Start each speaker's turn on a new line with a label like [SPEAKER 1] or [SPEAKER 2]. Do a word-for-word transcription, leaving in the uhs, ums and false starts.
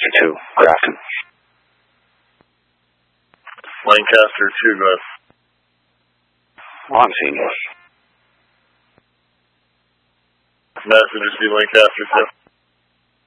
[SPEAKER 1] Lancaster two, Grafton.
[SPEAKER 2] Lancaster two, go ahead.
[SPEAKER 1] Oh, I'm seeing you.
[SPEAKER 2] Messages be Lancaster two.